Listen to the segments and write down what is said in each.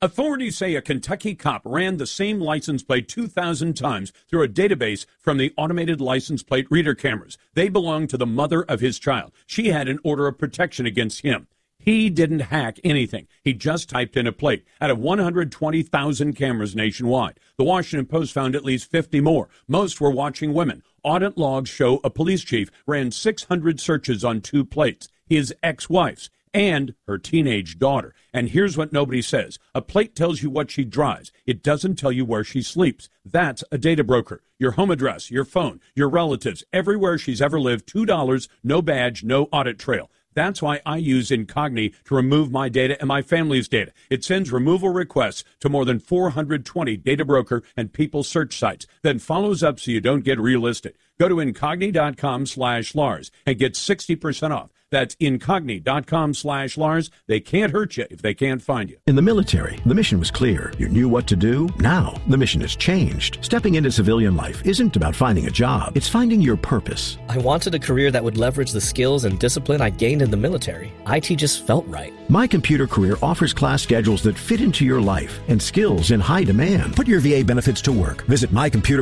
Authorities say a Kentucky cop ran the same license plate 2,000 times through a database from the automated license plate reader cameras. They belonged to the mother of his child. She had an order of protection against him. He didn't hack anything. He just typed in a plate out of 120,000 cameras nationwide. The Washington Post found at least 50 more. Most were watching women. Audit logs show a police chief ran 600 searches on 2 plates, his ex-wife's and her teenage daughter. And here's what nobody says. A plate tells you what she drives. It doesn't tell you where she sleeps. That's a data broker. Your home address, your phone, your relatives, everywhere she's ever lived, $2, no badge, no audit trail. That's why I use Incogni to remove my data and my family's data. It sends removal requests to more than 420 data broker and people search sites, then follows up so you don't get relisted. Go to Incogni.com/Lars and get 60% off. That's Incogni.com/Lars. They can't hurt you if they can't find you. In the military, the mission was clear. You knew what to do. Now, the mission has changed. Stepping into civilian life isn't about finding a job. It's finding your purpose. I wanted a career that would leverage the skills and discipline I gained in the military. IT just felt right. My Computer Career offers class schedules that fit into your life and skills in high demand. Put your VA benefits to work. Visit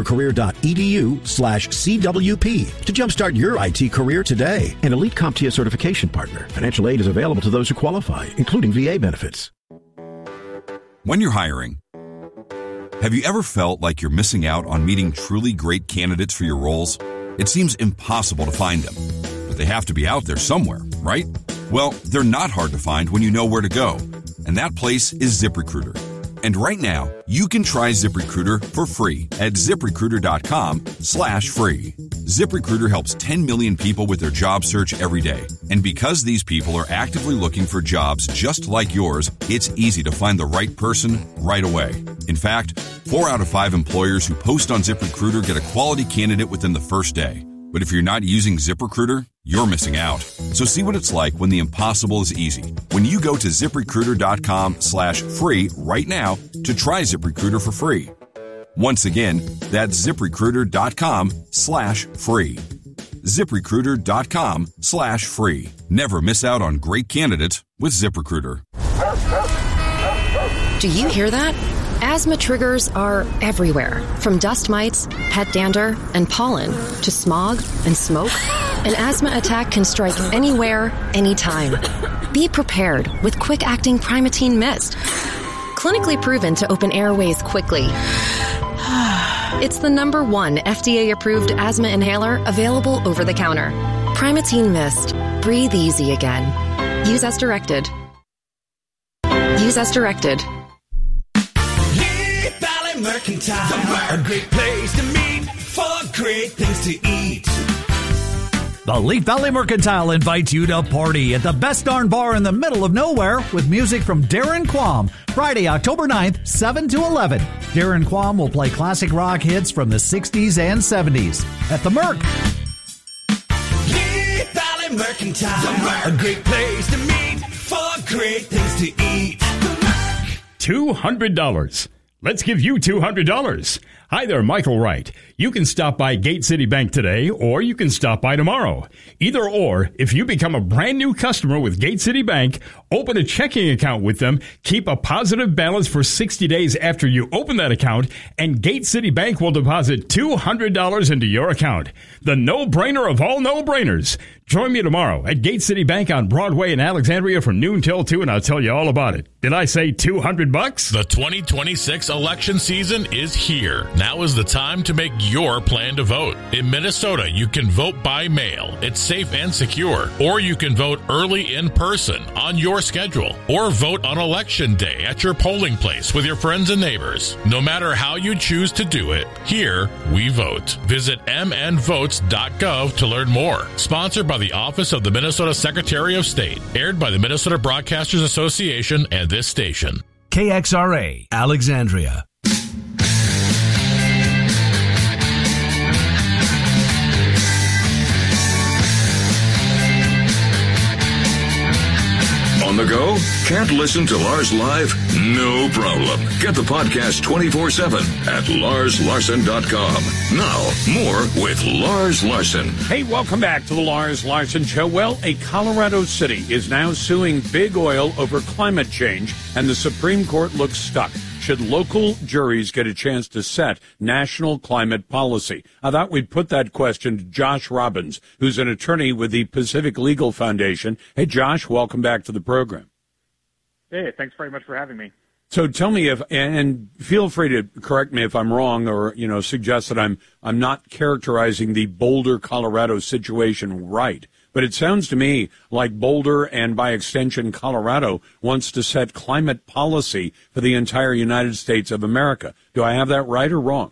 mycomputercareer.edu/CWP to jumpstart your IT career today. An elite CompTIA certification partner. Financial aid is available to those who qualify, including VA benefits. When you're hiring, have you ever felt like you're missing out on meeting truly great candidates for your roles? It seems impossible to find them, but they have to be out there somewhere, right? Well, they're not hard to find when you know where to go, and that place is ZipRecruiter. And right now, you can try ZipRecruiter for free at ZipRecruiter.com/free. ZipRecruiter helps 10 million people with their job search every day. And because these people are actively looking for jobs just like yours, it's easy to find the right person right away. In fact, 4 out of 5 employers who post on ZipRecruiter get a quality candidate within the first day. But if you're not using ZipRecruiter, you're missing out. So see what it's like when the impossible is easy. When you go to ZipRecruiter.com/free right now to try ZipRecruiter for free. Once again, that's ZipRecruiter.com/free. ZipRecruiter.com/free. Never miss out on great candidates with ZipRecruiter. Do you hear that? Asthma triggers are everywhere, from dust mites, pet dander, and pollen, to smog and smoke. An asthma attack can strike anywhere, anytime. Be prepared with quick-acting Primatene Mist. Clinically proven to open airways quickly. It's the #1 FDA-approved asthma inhaler available over the counter. Primatene Mist. Breathe easy again. Use as directed. Use as directed. Mercantile, a great place to meet for great things to eat. The Leaf Valley Mercantile invites you to party at the Best Darn Bar in the middle of nowhere with music from Darren Quam, Friday, October 9th, 7 to 11. Darren Quam will play classic rock hits from the 60s and 70s at the Merc. Leaf Valley Mercantile, a great place to meet for great things to eat. $200. Let's give you $200. Hi there, Michael Wright. You can stop by Gate City Bank today, or you can stop by tomorrow. Either or, if you become a brand new customer with Gate City Bank, open a checking account with them, keep a positive balance for 60 days after you open that account, and Gate City Bank will deposit $200 into your account. The no-brainer of all no-brainers. Join me tomorrow at Gate City Bank on Broadway in Alexandria from noon till 2, and I'll tell you all about it. Did I say $200? The 2026 election season is here. Now is the time to make your plan to vote. In Minnesota, you can vote by mail. It's safe and secure. Or you can vote early in person on your schedule. Or vote on Election Day at your polling place with your friends and neighbors. No matter how you choose to do it, here we vote. Visit mnvotes.gov to learn more. Sponsored by the Office of the Minnesota Secretary of State. Aired by the Minnesota Broadcasters Association and this station. KXRA, Alexandria. On the go? Can't listen to Lars live? No problem. Get the podcast 24/7 at LarsLarson.com. Now, more with Lars Larson. Hey, welcome back to the Lars Larson Show. Well, a Colorado city is now suing Big Oil over climate change, and the Supreme Court looks stuck. Should local juries get a chance to set national climate policy? I thought we'd put that question to Josh Robbins, who's an attorney with the Pacific Legal Foundation. Hey, Josh, welcome back to the program. Hey, thanks very much for having me. So tell me and feel free to correct me if I'm wrong or, suggest that I'm not characterizing the Boulder, Colorado situation right. But it sounds to me like Boulder and, by extension, Colorado wants to set climate policy for the entire United States of America. Do I have that right or wrong?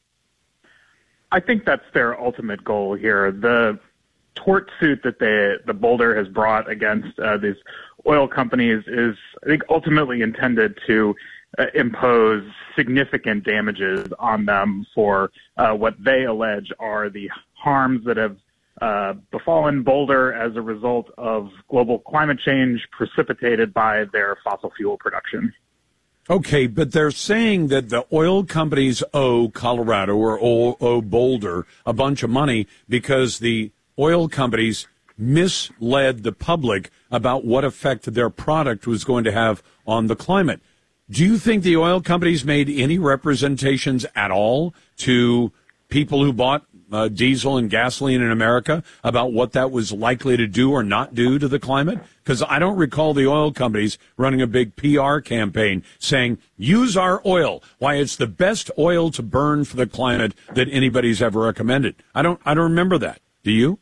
I think that's their ultimate goal here. The tort suit that the Boulder has brought against these oil companies is, I think, ultimately intended to impose significant damages on them for what they allege are the harms that have befallen Boulder as a result of global climate change precipitated by their fossil fuel production. Okay, but they're saying that the oil companies owe Colorado or owe Boulder a bunch of money because the oil companies misled the public about what effect their product was going to have on the climate. Do you think the oil companies made any representations at all to people who bought diesel and gasoline in America about what that was likely to do or not do to the climate? Because I don't recall the oil companies running a big PR campaign saying, use our oil, why it's the best oil to burn for the climate that anybody's ever recommended. I don't remember that. Do you?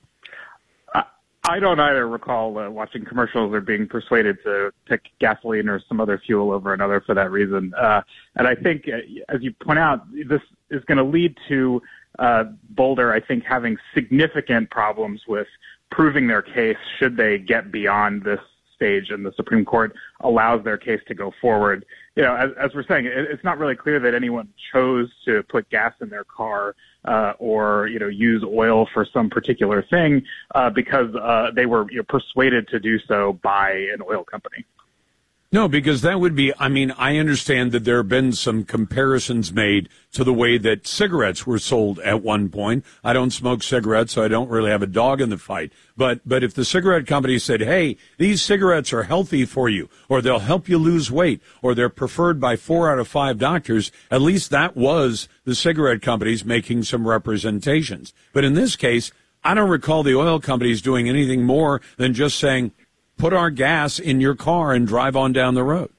I don't either recall watching commercials or being persuaded to pick gasoline or some other fuel over another for that reason. And I think, as you point out, this is going to lead to Boulder, I think, having significant problems with proving their case should they get beyond this stage and the Supreme Court allows their case to go forward. As we're saying, it's not really clear that anyone chose to put gas in their car or use oil for some particular thing because they were persuaded to do so by an oil company. No, because that would be, I understand that there have been some comparisons made to the way that cigarettes were sold at one point. I don't smoke cigarettes, so I don't really have a dog in the fight. But if the cigarette company said, hey, these cigarettes are healthy for you, or they'll help you lose weight, or they're preferred by 4 out of 5 doctors, at least that was the cigarette companies making some representations. But in this case, I don't recall the oil companies doing anything more than just saying, put our gas in your car and drive on down the road.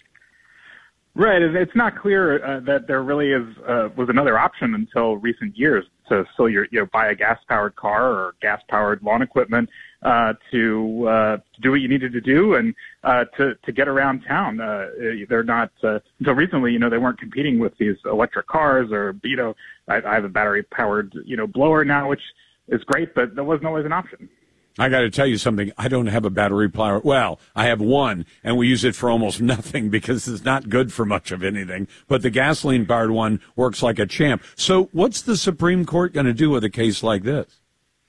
Right. It's not clear that there really was another option until recent years to still buy a gas-powered car or gas-powered lawn equipment to do what you needed to do and to get around town. They're not until recently. They weren't competing with these electric cars or I have a battery-powered blower now, which is great, but that wasn't always an option. I got to tell you something. I don't have a battery power. Well, I have one, and we use it for almost nothing because it's not good for much of anything. But the gasoline-powered one works like a champ. So what's the Supreme Court going to do with a case like this?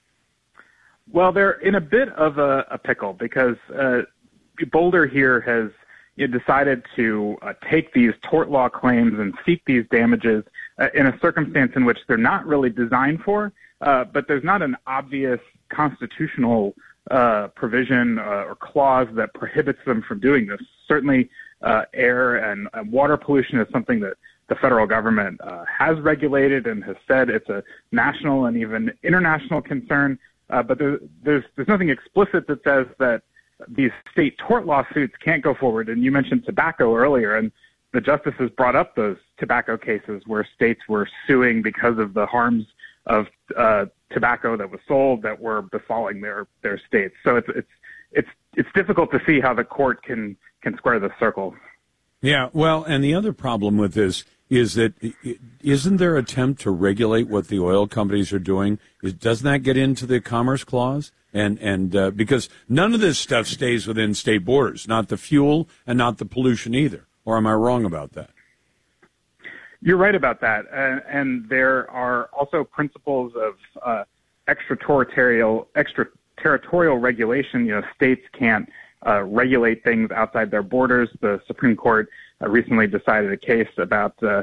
Well, they're in a bit of a pickle because Boulder here has decided to take these tort law claims and seek these damages in a circumstance in which they're not really designed for, but there's not an obvious constitutional provision or clause that prohibits them from doing this. Certainly, air and water pollution is something that the federal government has regulated and has said it's a national and even international concern. But there's nothing explicit that says that these state tort lawsuits can't go forward. And you mentioned tobacco earlier, and the justices brought up those tobacco cases where states were suing because of the harms of tobacco that was sold that were befalling their states. So it's difficult to see how the court can square the circle. Yeah, well, and the other problem with this is that isn't there an attempt to regulate what the oil companies are doing? Doesn't that get into the Commerce Clause? And because none of this stuff stays within state borders, not the fuel and not the pollution either. Or am I wrong about that? You're right about that. And there are also principles of extraterritorial regulation. States can't regulate things outside their borders. The Supreme Court recently decided a case about the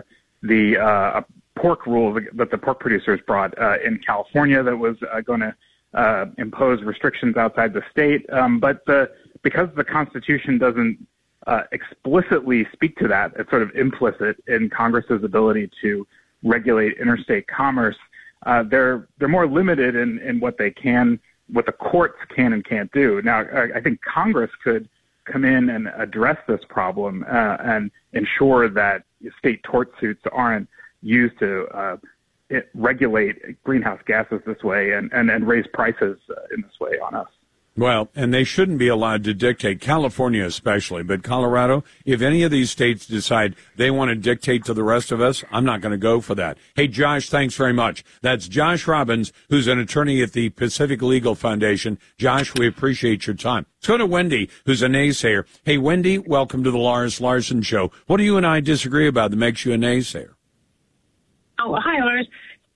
pork rule that the pork producers brought in California that was going to impose restrictions outside the state. But because the Constitution doesn't explicitly speak to that, it's sort of implicit in Congress's ability to regulate interstate commerce. They're more limited in what they can, what the courts can and can't do. Now, I think Congress could come in and address this problem and ensure that state tort suits aren't used to regulate greenhouse gases this way and raise prices in this way on us. Well, and they shouldn't be allowed to dictate, California especially, but Colorado, if any of these states decide they want to dictate to the rest of us, I'm not going to go for that. Hey, Josh, thanks very much. That's Josh Robbins, who's an attorney at the Pacific Legal Foundation. Josh, we appreciate your time. Let's go to Wendy, who's a naysayer. Hey, Wendy, welcome to the Lars Larson Show. What do you and I disagree about that makes you a naysayer? Oh, hi, Lars.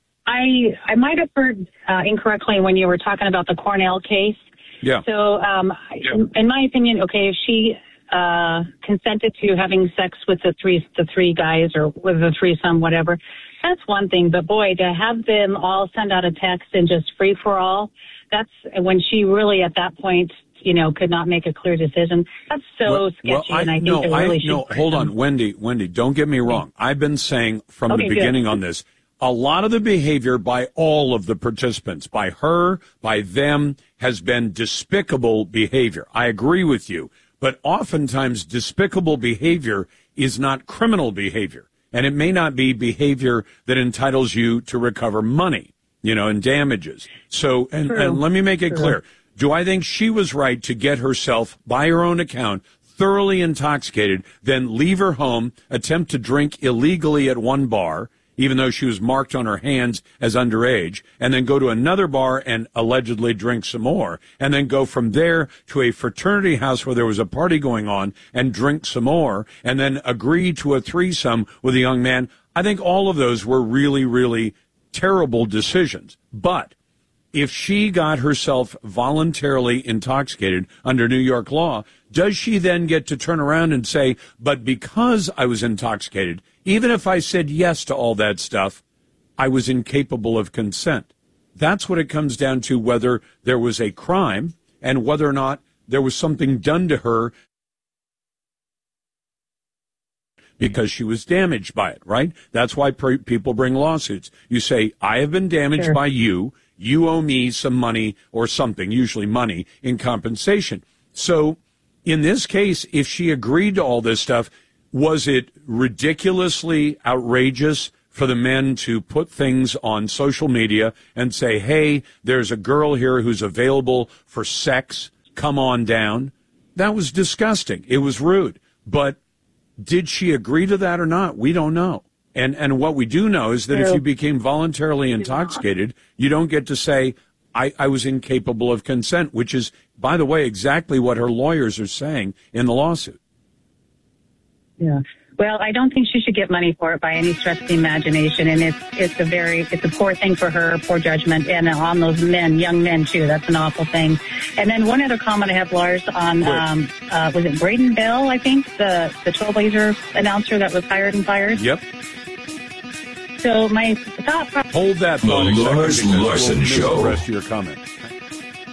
I might have heard incorrectly when you were talking about the Cornell case. Yeah. So, in my opinion, okay, if she consented to having sex with the three guys or with the threesome, whatever, that's one thing. But boy, to have them all send out a text and just free for all, that's when she really at that point, could not make a clear decision. That's so sketchy, and I think really should. Hold on, Wendy, don't get me wrong. I've been saying from the beginning on this, a lot of the behavior by all of the participants, by her, by them, has been despicable behavior. I agree with you. But oftentimes despicable behavior is not criminal behavior. And it may not be behavior that entitles you to recover money, and damages. So, and let me make it clear. Do I think she was right to get herself, by her own account, thoroughly intoxicated, then leave her home, attempt to drink illegally at one bar, even though she was marked on her hands as underage, and then go to another bar and allegedly drink some more, and then go from there to a fraternity house where there was a party going on and drink some more, and then agree to a threesome with a young man? I think all of those were really, really terrible decisions. But if she got herself voluntarily intoxicated under New York law, does she then get to turn around and say, but because I was intoxicated, even if I said yes to all that stuff, I was incapable of consent? That's what it comes down to, whether there was a crime and whether or not there was something done to her because she was damaged by it, right? That's why people bring lawsuits. You say, I have been damaged by you. You owe me some money or something, usually money, in compensation. So in this case, if she agreed to all this stuff, was it ridiculously outrageous for the men to put things on social media and say, hey, there's a girl here who's available for sex, come on down? That was disgusting. It was rude. But did she agree to that or not? We don't know. And what we do know is that if you became voluntarily intoxicated, you don't get to say, I was incapable of consent, which is, by the way, exactly what her lawyers are saying in the lawsuit. Yeah. Well, I don't think she should get money for it by any stretch of the imagination, and it's a poor thing for her, poor judgment, and on those men, young men too. That's an awful thing. And then one other comment I have, Lars, on was it Braden Bell? I think the Trailblazer announcer that was hired and fired. Yep. So my thought. Hold that thought. The Lars Larson Show. The rest of your comment.